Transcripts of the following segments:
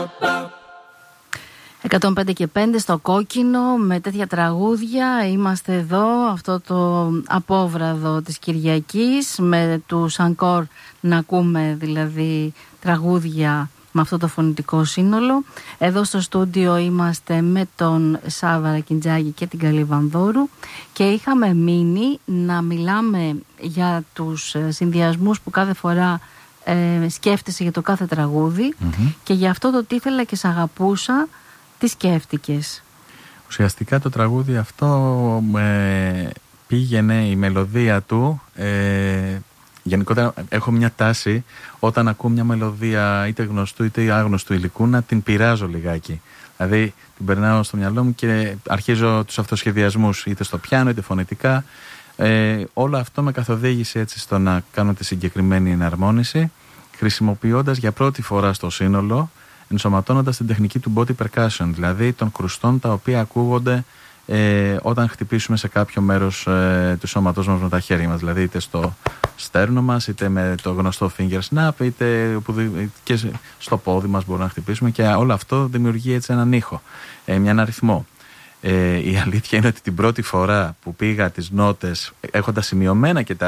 105 και 5 στο Κόκκινο, με τέτοια τραγούδια είμαστε εδώ, αυτό το απόβραδο της Κυριακής, με τους Encore να ακούμε δηλαδή τραγούδια με αυτό το φωνητικό σύνολο. Εδώ στο στούντιο είμαστε με τον Σάβα Ρακιντζάκη και την Καλή Βανδόρου και είχαμε μείνει να μιλάμε για τους συνδυασμούς που κάθε φορά σκέφτεσαι για το κάθε τραγούδι, και για αυτό το τι ήθελα και σ' αγαπούσα. Τι σκέφτηκες? Ουσιαστικά το τραγούδι αυτό πήγαινε η μελωδία του. Γενικότερα έχω μια τάση όταν ακούω μια μελωδία είτε γνωστού είτε άγνωστου υλικού να την πειράζω λιγάκι. Δηλαδή την περνάω στο μυαλό μου και αρχίζω τους αυτοσχεδιασμούς είτε στο πιάνο είτε φωνητικά. Όλο αυτό με καθοδήγησε έτσι στο να κάνω τη συγκεκριμένη εναρμόνιση, χρησιμοποιώντας για πρώτη φορά στο σύνολο, ενσωματώνοντας την τεχνική του body percussion, δηλαδή των κρουστών τα οποία ακούγονται όταν χτυπήσουμε σε κάποιο μέρος του σώματός μας με τα χέρια μας, δηλαδή είτε στο στέρνο μας, είτε με το γνωστό finger snap, είτε και στο πόδι μας μπορούμε να χτυπήσουμε, και όλο αυτό δημιουργεί έτσι έναν ήχο, έναν αριθμό. Η αλήθεια είναι ότι την πρώτη φορά που πήγα τις νότες έχοντας σημειωμένα και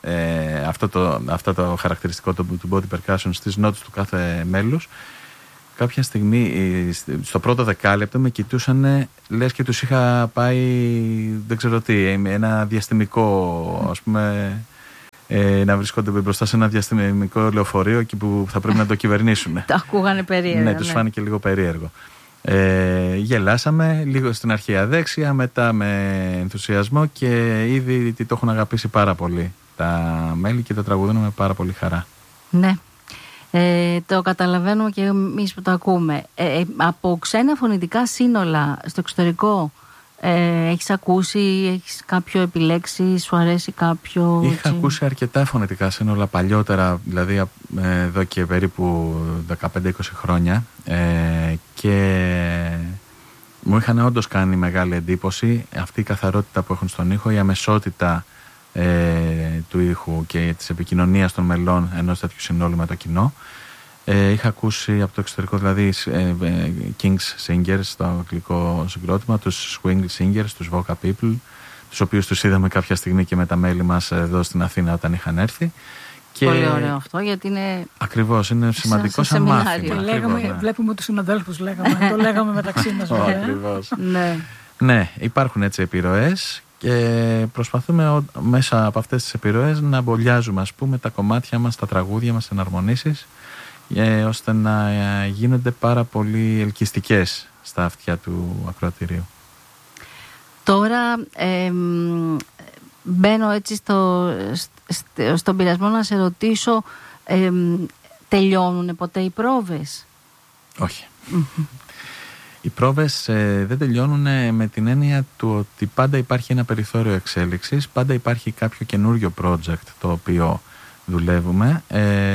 αυτό το χαρακτηριστικό του body percussion στις νότες του κάθε μέλους, κάποια στιγμή στο πρώτο δεκάλεπτο με κοιτούσανε λες και τους είχα πάει δεν ξέρω τι, ένα διαστημικό, ας πούμε, να βρισκόνται μπροστά σε ένα διαστημικό λεωφορείο εκεί που θα πρέπει να το κυβερνήσουν. Το ακούγανε περίεργα. Ναι, τους φάνηκε λίγο περίεργο. Γελάσαμε λίγο στην αρχή αδέξια, μετά με ενθουσιασμό, και ήδη το έχουν αγαπήσει πάρα πολύ τα μέλη και το τραγουδούν με πάρα πολύ χαρά. Ναι. Το καταλαβαίνουμε και εμείς που το ακούμε. Από ξένα φωνητικά σύνολα στο εξωτερικό, έχεις ακούσει, έχεις κάποιο επιλέξει, σου αρέσει κάποιο? Είχα ακούσει αρκετά φωνητικά σύνολα παλιότερα, δηλαδή εδώ και περίπου 15-20 χρόνια, και μου είχαν όντως κάνει μεγάλη εντύπωση αυτή η καθαρότητα που έχουν στον ήχο, η αμεσότητα του ήχου και της επικοινωνίας των μελών ενός τέτοιου συνόλου με το κοινό. Είχα ακούσει από το εξωτερικό δηλαδή Kings Singers, το αγγλικό συγκρότημα, τους Swing Singers, τους Voca People, τους οποίους τους είδαμε κάποια στιγμή και με τα μέλη μας εδώ στην Αθήνα όταν είχαν έρθει. Και πολύ ωραίο αυτό, γιατί είναι. Ακριβώς, είναι σημαντικό σαν μάθημα. Ναι. Βλέπουμε τους συναδέλφους, το λέγαμε μεταξύ μας. Ακριβώς. Ναι, υπάρχουν έτσι επιρροές και προσπαθούμε μέσα από αυτές τις επιρροές να μπολιάζουμε, ας πούμε, τα κομμάτια μας, τα τραγούδια μας, εναρμονίσεις, ώστε να γίνονται πάρα πολύ ελκυστικές στα αυτιά του ακροατηρίου. Τώρα μπαίνω έτσι στον πειρασμό να σε ρωτήσω, τελειώνουν ποτέ οι πρόβες? Όχι. Οι πρόβες δεν τελειώνουν με την έννοια του ότι πάντα υπάρχει ένα περιθώριο εξέλιξης, πάντα υπάρχει κάποιο καινούριο project το οποίο δουλεύουμε,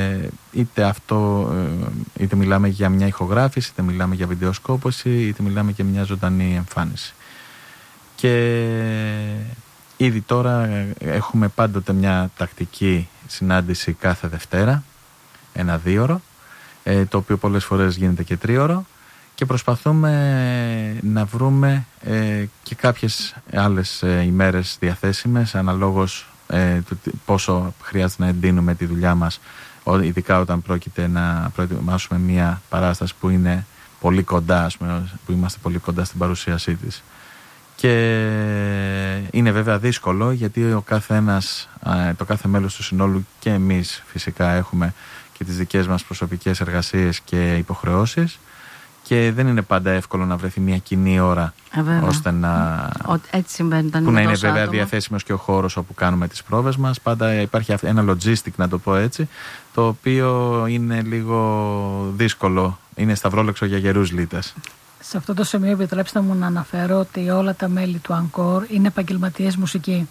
είτε μιλάμε για μια ηχογράφηση, είτε μιλάμε για βιντεοσκόπηση, είτε μιλάμε για μια ζωντανή εμφάνιση. Και ήδη τώρα έχουμε πάντοτε μια τακτική συνάντηση κάθε Δευτέρα, 1-2ωρο, το οποίο πολλές φορές γίνεται και 3ωρο, και προσπαθούμε να βρούμε και κάποιες άλλες ημέρες διαθέσιμες αναλόγως του πόσο χρειάζεται να εντείνουμε τη δουλειά μας, ειδικά όταν πρόκειται να προετοιμάσουμε μια παράσταση που είναι πολύ κοντά, ας πούμε, που είμαστε πολύ κοντά στην παρουσίασή της. Και είναι βέβαια δύσκολο, γιατί το κάθε μέλος του συνόλου και εμείς φυσικά έχουμε και τις δικές μας προσωπικές εργασίες και υποχρεώσεις, και δεν είναι πάντα εύκολο να βρεθεί μια κοινή ώρα ώστε έτσι συμβαίνει, που να είναι βέβαια διαθέσιμος και ο χώρος όπου κάνουμε τις πρόβες μας. Πάντα υπάρχει ένα logistic, να το πω έτσι, το οποίο είναι λίγο δύσκολο, είναι σταυρόλεξο για γερούς λίτες. Σε αυτό το σημείο επιτρέψτε μου να αναφέρω ότι όλα τα μέλη του Encore είναι επαγγελματίες μουσικοί.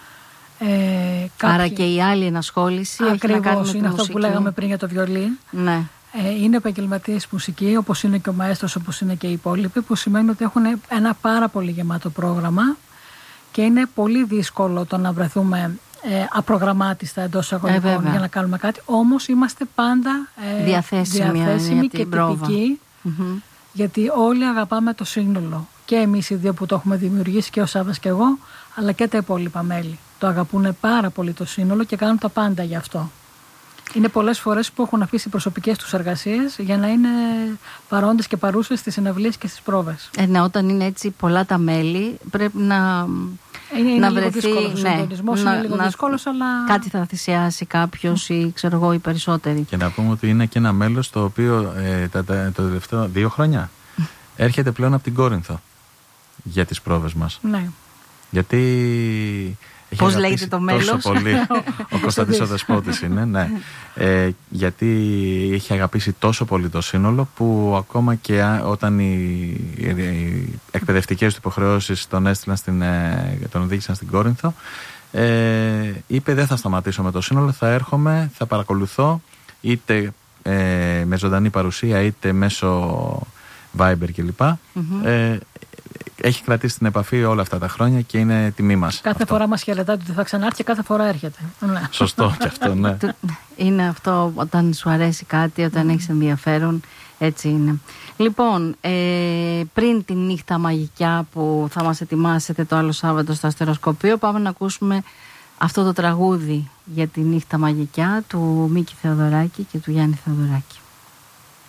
Άρα και η άλλη ενασχόληση ακριβώς είναι αυτό που λέγαμε πριν για το βιολί. Ναι. Είναι επαγγελματίες μουσικοί, όπως είναι και ο μαέστρος, όπως είναι και οι υπόλοιποι, που σημαίνει ότι έχουν ένα πάρα πολύ γεμάτο πρόγραμμα και είναι πολύ δύσκολο το να βρεθούμε απρογραμμάτιστα εντός αγωγικών για να κάνουμε κάτι. Όμως είμαστε πάντα διαθέσιμοι και τυπικοί Γιατί όλοι αγαπάμε το σύνολο. Και εμείς οι δύο που το έχουμε δημιουργήσει, και ο Σάββας και εγώ, αλλά και τα υπόλοιπα μέλη. Το αγαπούν πάρα πολύ το σύνολο και κάνουν τα πάντα γι' αυτό. Είναι πολλές φορές που έχουν αφήσει προσωπικές τους εργασίες για να είναι παρόντες και παρούσες στις συναυλίες και στις πρόβες. Ναι, όταν είναι έτσι πολλά τα μέλη, πρέπει να είναι βρεθεί. Λίγο δύσκολος ο συντονισμός, είναι λίγο δύσκολος, αλλά. Κάτι θα θυσιάσει κάποιος ή ξέρω εγώ οι περισσότεροι. Και να πούμε ότι είναι και ένα μέλος το οποίο τα τελευταία 2 χρόνια έρχεται πλέον από την Κόρινθο για τις πρόβες μας. Ναι. Γιατί. Πώς λέγεται το μέλος? Τόσο πολύ. Ο Κωνσταντής ο Δεσπότης είναι, ναι. Γιατί έχει αγαπήσει τόσο πολύ το σύνολο που ακόμα και όταν οι εκπαιδευτικές του υποχρεώσεις τον οδήγησαν στην Κόρινθο, είπε δεν θα σταματήσω με το σύνολο, θα έρχομαι, θα παρακολουθώ είτε με ζωντανή παρουσία είτε μέσω Viber κλπ. Έχει κρατήσει την επαφή όλα αυτά τα χρόνια και είναι τιμή μας. Κάθε φορά μας χαιρετάτε ότι θα ξανάρθει και κάθε φορά έρχεται. Ναι. Σωστό και αυτό, ναι. Είναι αυτό όταν σου αρέσει κάτι, όταν έχεις ενδιαφέρον, έτσι είναι. Λοιπόν, πριν τη νύχτα μαγικιά που θα μας ετοιμάσετε το άλλο Σάββατο στο Αστεροσκοπείο, πάμε να ακούσουμε αυτό το τραγούδι για τη νύχτα μαγικιά του Μίκη Θεοδωράκη και του Γιάννη Θεοδωράκη.